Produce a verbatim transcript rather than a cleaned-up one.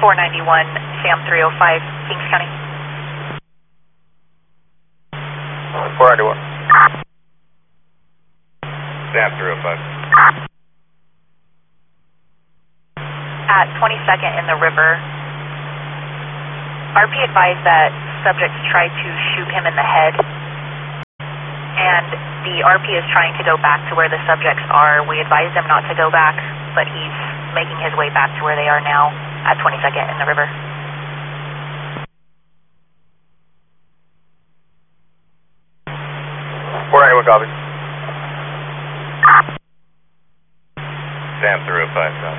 four ninety-one, Sam three oh five, Kings County. four ninety-one. Sam three oh five. At twenty-second in the river, R P advised that subjects tried to shoot him in the head, and the R P is trying to go back to where the subjects are. We advised him not to go back, but he's making his way back to where they are now at twenty-second in the river. four ninety-one, copy. Sam three oh five, copy.